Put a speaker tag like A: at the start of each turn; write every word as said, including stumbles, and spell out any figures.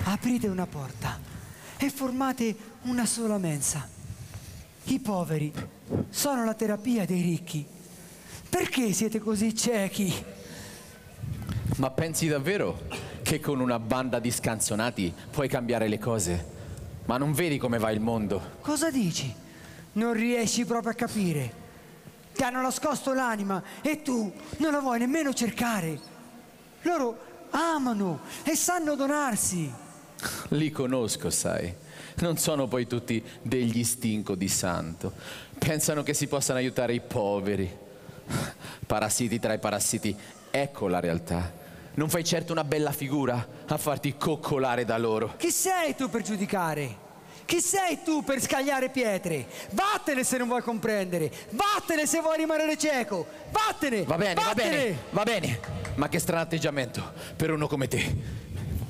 A: aprite una porta e formate una sola mensa. I poveri sono la terapia dei ricchi. Perché siete così ciechi?
B: Ma pensi davvero che con una banda di scanzonati puoi cambiare le cose? Ma non vedi come va il mondo?
A: Cosa dici? Non riesci proprio a capire. Ti hanno nascosto l'anima e tu non la vuoi nemmeno cercare. Loro amano e sanno donarsi.
B: Li conosco, sai. Non sono poi tutti degli stinco di santo. Pensano che si possano aiutare i poveri. Parassiti tra i parassiti. Ecco la realtà. Non fai certo una bella figura a farti coccolare da loro.
A: Chi sei tu per giudicare? Chi sei tu per scagliare pietre? Vattene se non vuoi comprendere. Vattene se vuoi rimanere cieco. Vattene!
B: Va bene,
A: Vattene!
B: va bene, va bene. Ma che strano atteggiamento per uno come te.